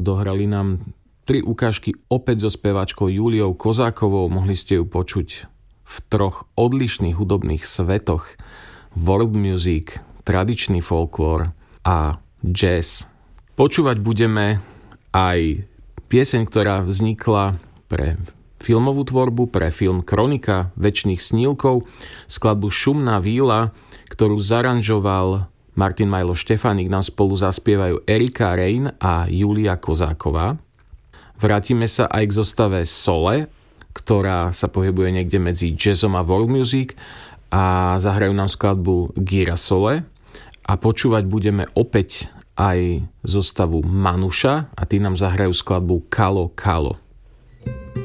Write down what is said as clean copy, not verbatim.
dohrali nám 3 ukážky opäť so speváčkou Juliou Kozákovou. Mohli ste ju počuť v 3 odlišných hudobných svetoch: world music, tradičný folklór a jazz. Počúvať budeme aj pieseň, ktorá vznikla pre filmovú tvorbu, pre film Kronika večných snílkov, skladbu Šumná víla, ktorú zaranžoval Martin Majlo Štefánik. Nám spolu zaspievajú Erika Rein a Julia Kozáková. Vrátime sa aj k zostave Sole, ktorá sa pohybuje niekde medzi jazzom a world music, a zahrajú nám skladbu Girasole. A počúvať budeme opäť aj zostavu Manuša a tí nám zahrajú skladbu Kalo Kalo.